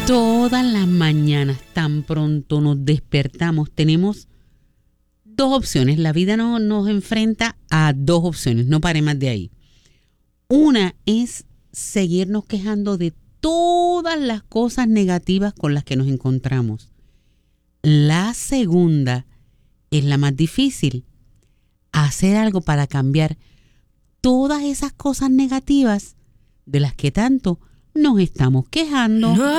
Todas las mañanas, tan pronto nos despertamos, tenemos dos opciones. La vida nos enfrenta a dos opciones, no pare más de ahí. Una es seguirnos quejando de todas las cosas negativas con las que nos encontramos. La segunda es la más difícil, hacer algo para cambiar todas esas cosas negativas de las que tanto nos estamos quejando.